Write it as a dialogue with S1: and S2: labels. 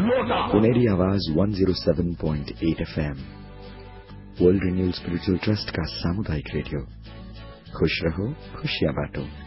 S1: लोटा।
S2: पुनेरी आवाज 107.8 FM, world renewal spiritual trust का सामुदायिक रेडियो। खुश रहो, खुशियां बांटो।